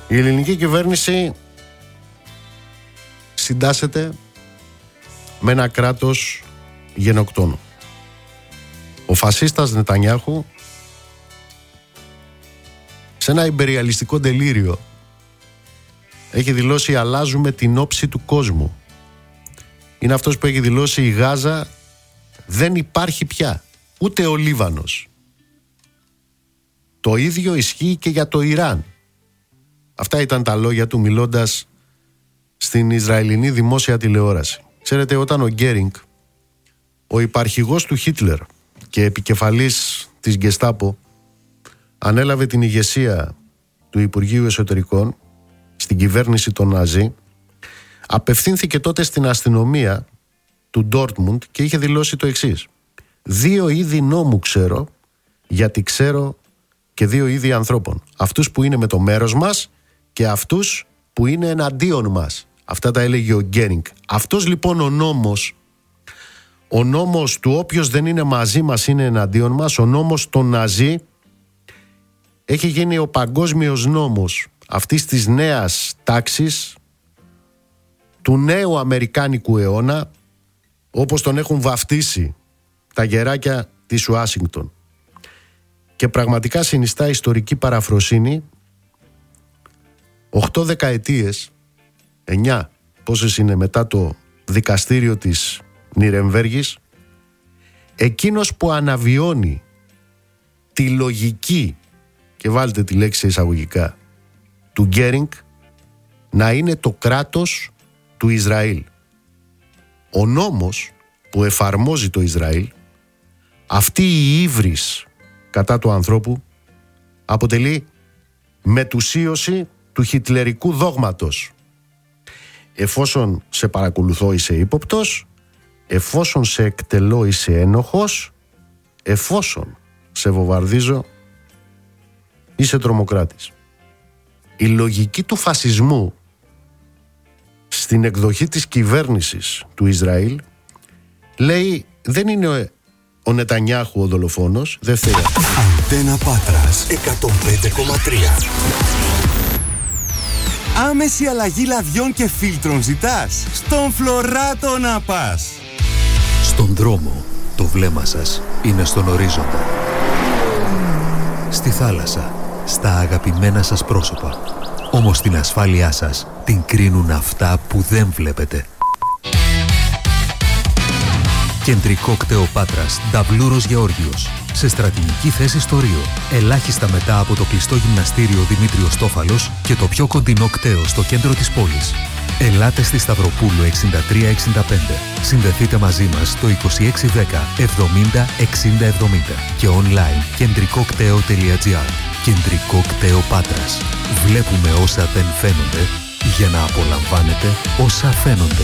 Η ελληνική κυβέρνηση συντάσσεται με ένα κράτος γενοκτόνο. Ο φασίστας Νετανιάχου, σε ένα ιμπεριαλιστικό τελείριο, έχει δηλώσει αλλάζουμε την όψη του κόσμου. Είναι αυτός που έχει δηλώσει η Γάζα δεν υπάρχει πια, ούτε ο Λίβανος. Το ίδιο ισχύει και για το Ιράν. Αυτά ήταν τα λόγια του μιλώντας στην Ισραηλινή δημόσια τηλεόραση. Ξέρετε, όταν ο Γκέρινγκ, ο υπαρχηγός του Χίτλερ και επικεφαλής της Γκεστάπο, ανέλαβε την ηγεσία του Υπουργείου Εσωτερικών στην κυβέρνηση των Ναζί, απευθύνθηκε τότε στην αστυνομία του Ντόρτμουντ και είχε δηλώσει το εξής: 2 είδη νόμου ξέρω, γιατί ξέρω και 2 είδη ανθρώπων. Αυτούς που είναι με το μέρος μας και αυτούς που είναι εναντίον μας. Αυτά τα έλεγε ο Γκέρινγκ. Αυτός λοιπόν ο νόμος του όποιος δεν είναι μαζί μας είναι εναντίον μας, ο νόμος των Ναζί, έχει γίνει ο παγκόσμιος νόμος αυτής της νέας τάξης, του νέου αμερικάνικου αιώνα, όπως τον έχουν βαφτίσει τα γεράκια της Ουάσιγκτον. Και πραγματικά συνιστά ιστορική παραφροσύνη 8 δεκαετίες, 9 πόσες είναι μετά το δικαστήριο της Νιρεμβέργης, εκείνος που αναβιώνει τη λογική, και βάλτε τη λέξη εισαγωγικά, του Γκέρινγκ, να είναι το κράτος του Ισραήλ. Ο νόμος που εφαρμόζει το Ισραήλ, αυτή η ύβρις κατά του ανθρώπου, αποτελεί μετουσίωση του χιτλερικού δόγματος. Εφόσον σε παρακολουθώ είσαι ύποπτος, εφόσον σε εκτελώ είσαι ένοχος, εφόσον σε βομβαρδίζω είσαι τρομοκράτης. Η λογική του φασισμού στην εκδοχή της κυβέρνησης του Ισραήλ λέει δεν είναι ο Νετανιάχου ο δολοφόνος, δεν θέλει. Αντένα Πάτρας 105,3. Άμεση αλλαγή λαδιών και φίλτρων ζητάς? Στον Φλωράτο να πας. Στον δρόμο το βλέμμα σας είναι στον ορίζοντα. Στη θάλασσα, στα αγαπημένα σας πρόσωπα. Όμως την ασφάλειά σας την κρίνουν αυτά που δεν βλέπετε. Κεντρικό κτέο Πάτρας, Νταβλούρος Γεώργιος. Σε στρατηγική θέση στο Ρίο. Ελάχιστα μετά από το κλειστό γυμναστήριο Δημήτριος Τόφαλος και το πιο κοντινό κτέο στο κέντρο της πόλης. Ελάτε στη Σταυροπούλου 6365. Συνδεθείτε μαζί μας στο 2610 70 60 70 και online κεντρικοκτέο.gr. Κεντρικό κτέο Πάτρας. Βλέπουμε όσα δεν φαίνονται για να απολαμβάνετε όσα φαίνονται.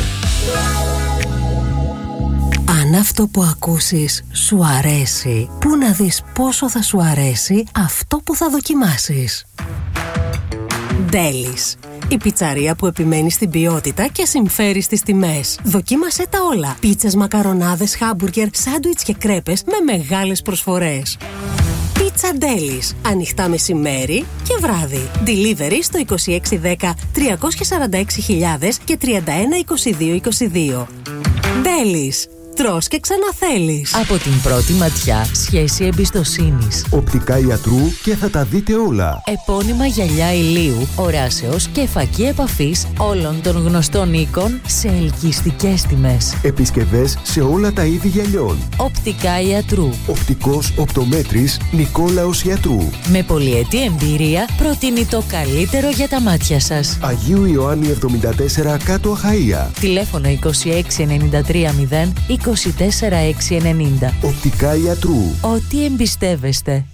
Αν αυτό που ακούσεις σου αρέσει, πού να δεις πόσο θα σου αρέσει αυτό που θα δοκιμάσεις. Ντέλις. Η πιτσαρία που επιμένει στην ποιότητα και συμφέρει στις τιμές. Δοκίμασέ τα όλα. Πίτσες, μακαρονάδες, χάμπουργκερ, σάντουιτς και κρέπες με μεγάλες προσφορές. Πίτσα Ντέλις. Ανοιχτά μεσημέρι και βράδυ. Delivery στο 2610 346.000 και 312222. Ντέλις. Τρως και ξαναθέλεις. Από την πρώτη ματιά, σχέση εμπιστοσύνης. Οπτικά Ιατρού και θα τα δείτε όλα. Επώνυμα γυαλιά ηλίου, οράσεως και φακή επαφής όλων των γνωστών οίκων σε ελκυστικές τιμές. Επισκευές σε όλα τα είδη γυαλιών. Οπτικά Ιατρού. Οπτικός οπτομέτρης Νικόλαος Ιατρού. Με πολυετή εμπειρία προτείνει το καλύτερο για τα μάτια σας. Αγίου Ιωάννη 74 κάτω Αχαΐα. Τηλέφωνο 26930 24690. Οπτικά Ιατρού. Ό,τι εμπιστεύεστε.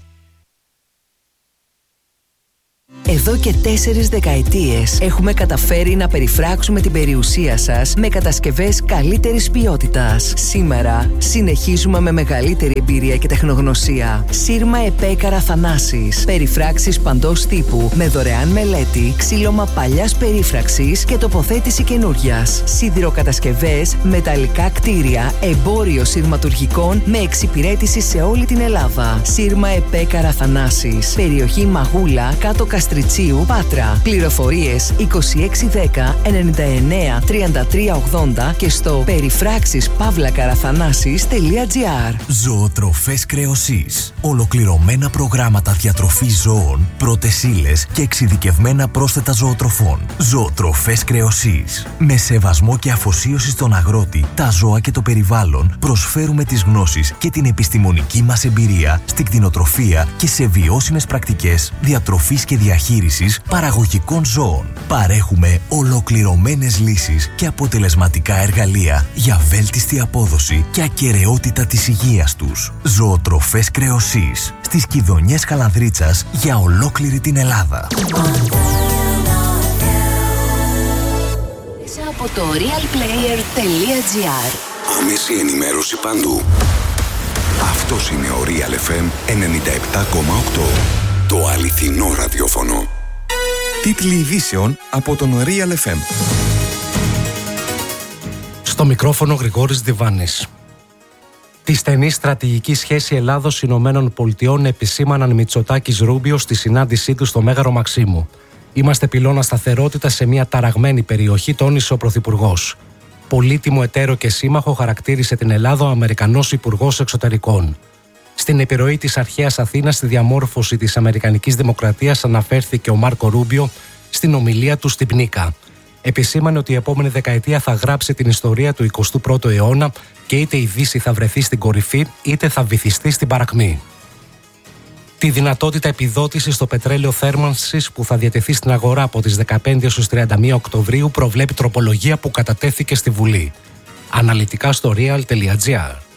Εδώ και 4 δεκαετίες έχουμε καταφέρει να περιφράξουμε την περιουσία σας με κατασκευές καλύτερης ποιότητας. Σήμερα συνεχίζουμε με μεγαλύτερη εμπειρία και τεχνογνωσία. Σύρμα ΕΠΕ Καραθανάσης. Περιφράξεις παντός τύπου με δωρεάν μελέτη, ξύλωμα παλιάς περίφραξης και τοποθέτηση καινούριας. Σιδηροκατασκευές, μεταλλικά κτίρια, εμπόριο σειρματουργικών με εξυπηρέτηση σε όλη την Ελλάδα. Σύρμα ΕΠΕ Καραθανάσης. Περιοχή Μαγούλα, κάτω Καστριζού Πατριτσίου, Πάτρα. Πληροφορίες 2610 99 33 80 και στο περιφράξεις-παύλακαραθανάσης.gr. Ζωοτροφές Κρεοσής. Ολοκληρωμένα προγράμματα διατροφής ζώων, πρώτες ύλες και εξειδικευμένα πρόσθετα ζωοτροφών. Ζωοτροφές Κρεοσής. Με σεβασμό και αφοσίωση στον αγρότη, τα ζώα και το περιβάλλον, προσφέρουμε τις γνώσεις και την επιστημονική μας εμπειρία στην κτηνοτροφία και σε βιώσιμες πρακτικές διατροφής και διαχείρισης παραγωγικών ζώων. Παρέχουμε ολοκληρωμένες λύσεις και αποτελεσματικά εργαλεία για βέλτιστη απόδοση και ακεραιότητα της υγείας τους. Ζωοτροφές Κρεοσής. Στις Κιδωνιές Καλανδρίτσας για ολόκληρη την Ελλάδα. Από το realplayer.gr. Άμεση ενημέρωση παντού. Αυτός είναι ο Real FM 97,8. Το αληθινό ραδιόφωνο. Τίτλοι ειδήσεων από τον Real FM. Στο μικρόφωνο Γρηγόρης Διβάνης. Τη στενή στρατηγική σχέση Ελλάδος-Ηνωμένων Πολιτειών επισήμαναν Μητσοτάκης Ρούμπιο στη συνάντησή του στο Μέγαρο Μαξίμου. Είμαστε πυλώνα σταθερότητα σε μια ταραγμένη περιοχή, τόνισε ο Πρωθυπουργός. Πολύτιμο εταίρο και σύμμαχο χαρακτήρισε την Ελλάδα ο Αμερικανός Υπουργός Εξωτερικών. Στην επιρροή της αρχαίας Αθήνας στη διαμόρφωση της Αμερικανικής Δημοκρατίας αναφέρθηκε ο Μάρκο Ρούμπιο στην ομιλία του στην Πνίκα. Επισήμανε ότι η επόμενη δεκαετία θα γράψει την ιστορία του 21ου αιώνα και είτε η Δύση θα βρεθεί στην κορυφή, είτε θα βυθιστεί στην παρακμή. Τη δυνατότητα επιδότησης στο πετρέλαιο θέρμανσης που θα διατεθεί στην αγορά από τις 15 έως 31 Οκτωβρίου προβλέπει τροπολογία που κατατέθηκε στη Βουλή. Αναλυτικά στο real.gr.